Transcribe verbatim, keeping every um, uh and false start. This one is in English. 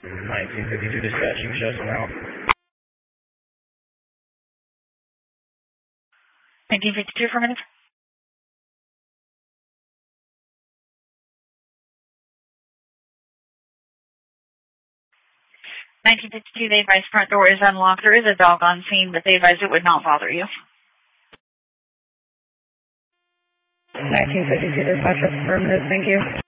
nineteen fifty-two dispatching, shows them out. nineteen fifty-two for a minute. nineteen fifty-two, they advise front door is unlocked. There is a dog on scene, but they advise it would not bother you. nineteen fifty-two, dispatch affirmative, thank you.